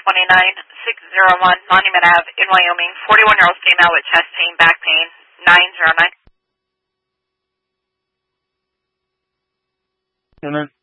29601 Monument Ave in Wyoming. 41-year-old female with chest pain, back pain. 909. And then